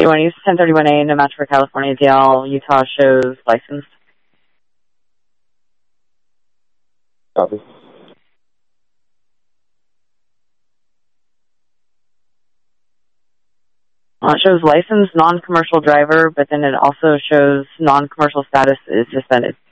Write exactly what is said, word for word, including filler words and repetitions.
eighty-one East, ten thirty-one A, no match for California D L. Utah shows licensed. Copy. Uh, it shows licensed non-commercial driver, but then it also shows non-commercial status is suspended.